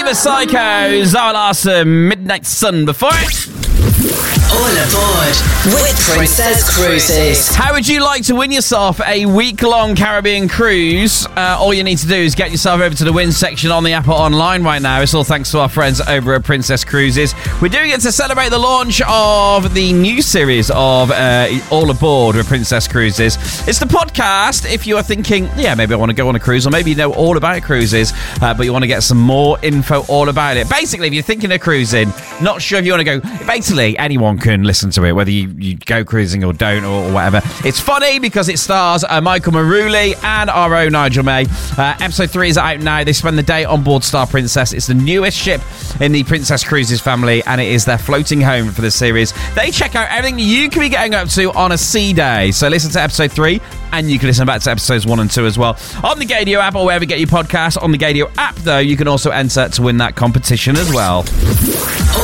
the Psychos, Zara Larsson, Midnight Sun before it. All aboard with Princess Cruises. How would you like to win yourself a week-long Caribbean cruise? All you need to do is get yourself over to the win section on the app or online right now. It's all thanks to our friends over at Princess Cruises. We're doing it to celebrate the launch of the new series of All Aboard with Princess Cruises. It's the podcast if you are thinking, yeah, maybe I want to go on a cruise, or maybe you know all about cruises, but you want to get some more info all about it. Basically, if you're thinking of cruising, not sure if you want to go, basically anyone can listen to it, whether you go cruising or don't or whatever. It's funny because it stars Michael Maruli and our own Nigel May. Episode 3 is out now. They spend the day on board Star Princess. It's the newest ship in the Princess Cruises family, and it is their floating home for the series. They check out everything you can be getting up to on a sea day. So listen to episode 3, and you can listen back to episodes 1 and 2 as well on the Gadio app or wherever you get your podcasts. On the Gadio app, though, you can also enter to win that competition as well.